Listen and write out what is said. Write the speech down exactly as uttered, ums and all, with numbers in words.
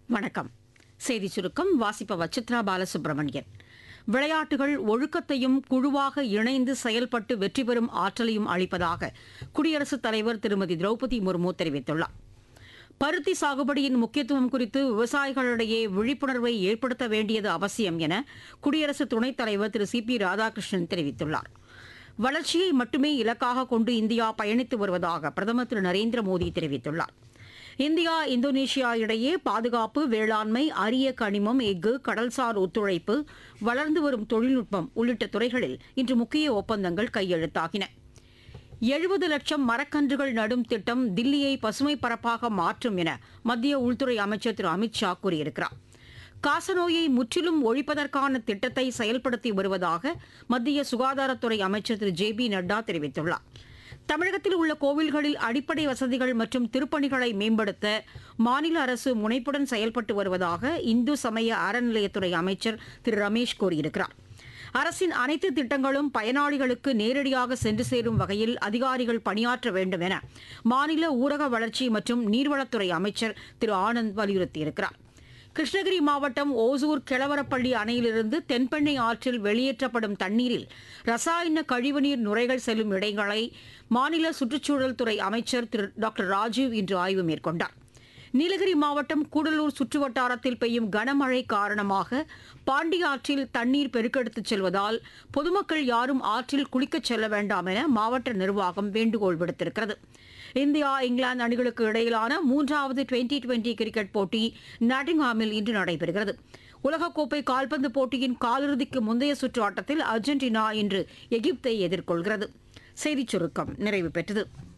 வணக்கம். செய்திச் சுருக்கம் வாசிப்பவர் சித்ரா பாலசுப்ரமணியன். விளையாட்டுகள் ஒழுக்கத்தையும் குழுவாக இணைந்து செயல்பட்டு வெற்றி பெறும் ஆற்றலையும் அளிப்பதாக குடியரசுத் தலைவர் திருமதி திரௌபதி முர்மு தெரிவித்துள்ளார். பருத்தி சாகுபடியின் முக்கியத்துவம் குறித்து விவசாயிகளிடையே விழிப்புணர்வை ஏற்படுத்த வேண்டியது அவசியம் என குடியரசு துணைத் தலைவர் திரு சி பி ராதாகிருஷ்ணன் தெரிவித்துள்ளார். வளர்ச்சியை மட்டுமே இலக்காக கொண்டு இந்தியா பயணித்து வருவதாக பிரதமர் திரு நரேந்திர மோடி தெரிவித்துள்ளார். இந்தியா இந்தோனேஷியா இடையே பாதுகாப்பு, வேளாண்மை, அரிய கனிமம், எஃகு, கடல்சார் ஒத்துழைப்பு, வளர்ந்து வரும் தொழில்நுட்பம் உள்ளிட்ட துறைகளில் இன்று முக்கிய ஒப்பந்தங்கள் கையெழுத்தாகின. எழுபது லட்சம் மரக்கன்றுகள் நடும் திட்டம் தில்லியை பசுமை பரப்பாக மாற்றும் என மத்திய உள்துறை அமைச்சர் திரு அமித் ஷா கூறியிருக்கிறார். காசநோயை முற்றிலும் ஒழிப்பதற்கான திட்டத்தை செயல்படுத்தி வருவதாக மத்திய சுகாதாரத்துறை அமைச்சர் திரு ஜே பி நட்டா தெரிவித்துள்ளார். தமிழகத்தில் உள்ள கோவில்களில் அடிப்படை வசதிகள் மற்றும் திருப்பணிகளை மேம்படுத்த மாநில அரசு முனைப்புடன் செயல்பட்டு வருவதாக இந்து சமய அறநிலையத்துறை அமைச்சர் திரு ரமேஷ் கூறியிருக்கிறார். அரசின் அனைத்து திட்டங்களும் பயனாளிகளுக்கு நேரடியாக சென்று சேரும் வகையில் அதிகாரிகள் பணியாற்ற வேண்டும் என மாநில ஊரக வளர்ச்சி மற்றும் நீர்வளத்துறை அமைச்சர் திரு ஆனந்த் வலியுறுத்தியிருக்கிறார். கிருஷ்ணகிரி மாவட்டம் ஓசூர் கிழவரப்பள்ளி அணையிலிருந்து தென்பெண்ணை ஆற்றில் வெளியேற்றப்படும் தண்ணீரில் ரசாயன கழிவுநீர் நுரைகள் செல்லும் இடங்களை மாநில சுற்றுச்சூழல் துறை அமைச்சர் திரு டாக்டர் ராஜீவ் இன்று ஆய்வு மேற்கொண்டார். நீலகிரி மாவட்டம் கூடலூர் சுற்றுவட்டாரத்தில் பெய்யும் கனமழை காரணமாக பாண்டி ஆற்றில் தண்ணீர் பெருக்கெடுத்துச் செல்வதால் பொதுமக்கள் யாரும் ஆற்றில் குளிக்கச் செல்ல வேண்டாம் என மாவட்ட நிர்வாகம் வேண்டுகோள் விடுத்திருக்கிறது. இந்தியா இங்கிலாந்து அணிகளுக்கு இடையிலான மூன்றாவது டுவெண்டி டுவெண்டி கிரிக்கெட் போட்டி நாட்டிங்ஹாமில் இன்று நடைபெறுகிறது. உலகக்கோப்பை கால்பந்து போட்டியின் காலிறுதிக்கு முந்தைய சுற்று ஆட்டத்தில் அர்ஜென்டினா இன்று எகிப்தை எதிர்கொள்கிறது. செய்திச் சுருக்கம் நிறைவு பெற்றது.